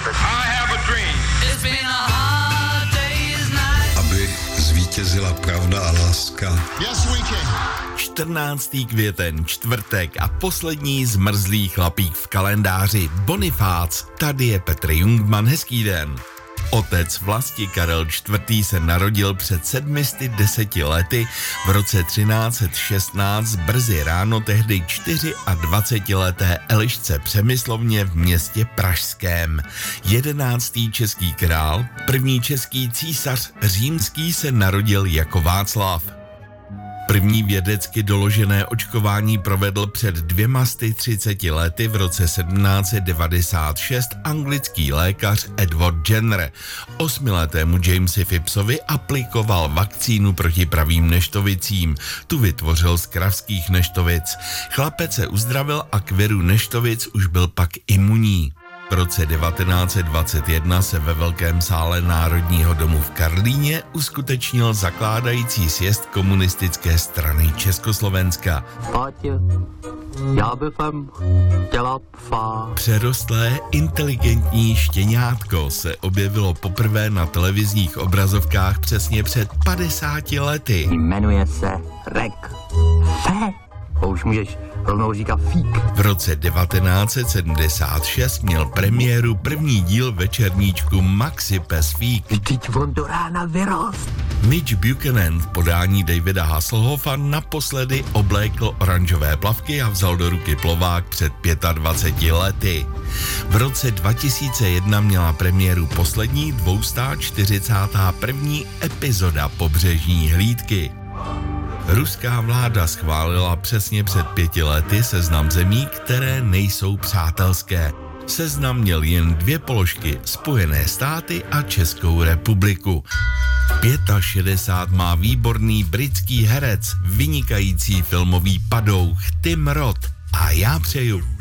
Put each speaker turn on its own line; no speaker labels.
Aby zvítězila pravda a láska.
14. květen, čtvrtek a poslední zmrzlý chlapík v kalendáři, Bonifác. Tady je Petr Jungmann, hezký den. Otec Vlasti Karel IV. Se narodil před 710 lety v roce 1316 brzy ráno tehdy 24leté Elišce Přemyslovně v městě Pražském. 11. český král, první český císař římský se narodil jako Václav. První vědecky doložené očkování provedl před 230 lety v roce 1796 anglický lékař Edward Jenner. 8letému Jamesi Phippsovi aplikoval vakcínu proti pravým neštovicím. Tu vytvořil z kravských neštovic. Chlapec se uzdravil a k viru neštovic už byl pak imunní. V roce 1921 se ve Velkém sále Národního domu v Karlíně uskutečnil zakládající sjezd komunistické strany Československa.
Já bych chtěla psa.
Přerostlé, inteligentní štěňátko se objevilo poprvé na televizních obrazovkách přesně před 50 lety.
Jmenuje se Rek. Už můžeš rovnou říkat fík.
V roce 1976 měl premiéru první díl večerníčku Maxi pes Fík.
Vždyť on do rána vyrost.
Mitch Buchanan v podání Davida Hasselhoffa naposledy oblékl oranžové plavky a vzal do ruky plovák před 25 lety. V roce 2001 měla premiéru poslední 241. epizoda Pobřežní hlídky. Ruská vláda schválila přesně před 5 lety seznam zemí, které nejsou přátelské. Seznam měl jen 2 položky, Spojené státy a Českou republiku. 65 má výborný britský herec, vynikající filmový padouch Tim Roth. A já přeju